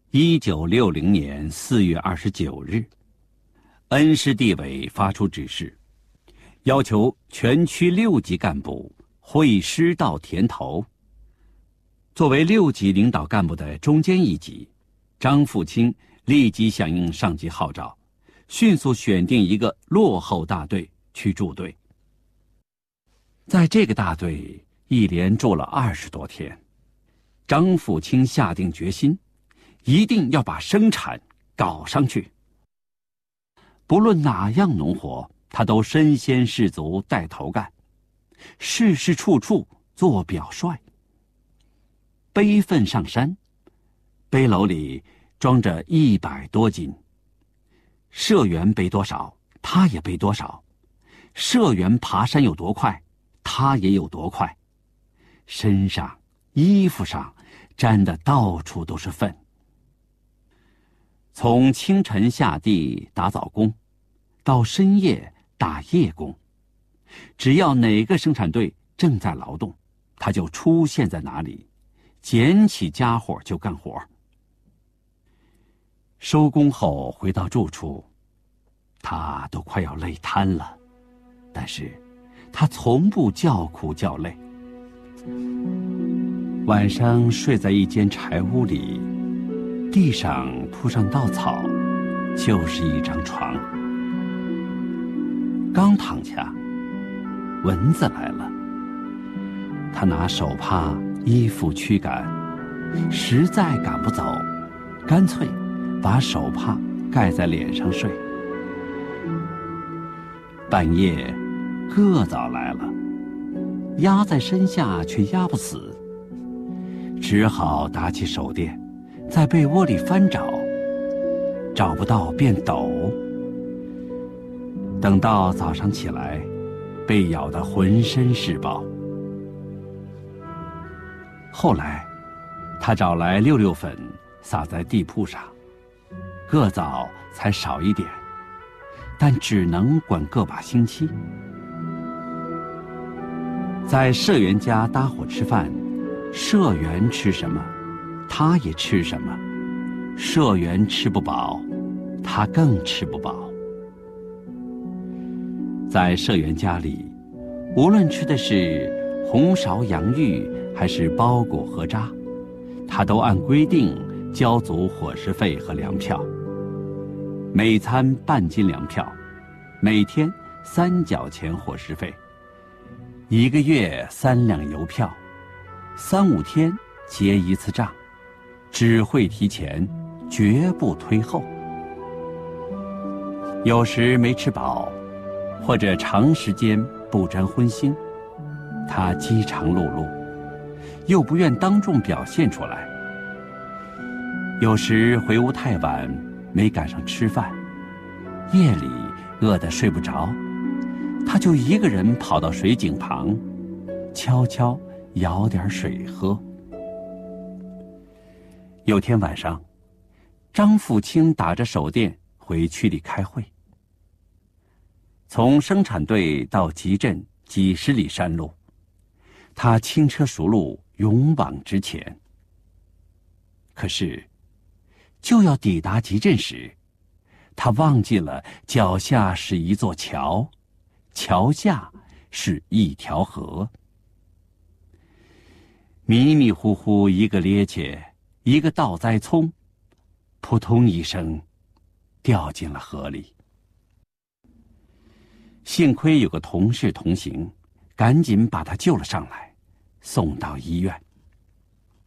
1960年4月29日，恩施地委发出指示，要求全区6级干部会师到田头。作为6级领导干部的中间一级，张富清立即响应上级号召，迅速选定一个落后大队去驻队。在这个大队一连住了20多天，张富清下定决心，一定要把生产搞上去。不论哪样农活，他都身先士卒带头干，事事处处做表率。背粪上山，背篓里装着100多斤，社员背多少，他也背多少。社员爬山有多快，他也有多快。身上、衣服上沾得到处都是粪。从清晨下地打早工，到深夜打夜工，只要哪个生产队正在劳动，他就出现在哪里，捡起家伙就干活。收工后回到住处，他都快要累瘫了，但是他从不叫苦叫累。晚上睡在一间柴屋里，地上铺上稻草，就是一张床。刚躺下，蚊子来了。他拿手帕、衣服驱赶，实在赶不走，干脆把手帕盖在脸上睡。半夜，个蚤来了，压在身下却压不死，只好打起手电，在被窝里翻找，找不到便抖。等到早上起来，被咬得浑身是包。后来，他找来溜溜粉撒在地铺上，个蚤才少一点，但只能管个把星期。在社员家搭伙吃饭，社员吃什么，他也吃什么。社员吃不饱，他更吃不饱。在社员家里，无论吃的是红苕洋芋还是包谷荷渣，他都按规定交足伙食费和粮票。每餐半斤粮票，每天3角钱伙食费，1个月3两邮票，3、5天结一次账，只会提前，绝不推后。有时没吃饱，或者长时间不沾荤腥，他饥肠辘辘，又不愿当众表现出来。有时回屋太晚，没赶上吃饭，夜里饿得睡不着，他就一个人跑到水井旁，悄悄舀点水喝。有天晚上，张富清打着手电回区里开会。从生产队到集镇几10里山路，他轻车熟路，勇往直前。可是，就要抵达集镇时，他忘记了脚下是一座桥，桥下是一条河。迷迷糊糊一个趔趄，一个倒栽葱，扑通一声，掉进了河里。幸亏有个同事同行，赶紧把他救了上来，送到医院。